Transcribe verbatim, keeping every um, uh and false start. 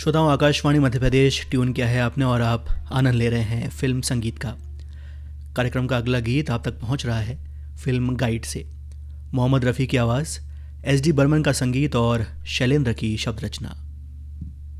श्रोताओं, आकाशवाणी मध्य प्रदेश ट्यून किया है आपने और आप आनंद ले रहे हैं फिल्म संगीत का। कार्यक्रम का अगला गीत आप तक पहुंच रहा है फिल्म गाइड से। मोहम्मद रफ़ी की आवाज़, एस डी बर्मन का संगीत और शैलेंद्र की शब्द रचना।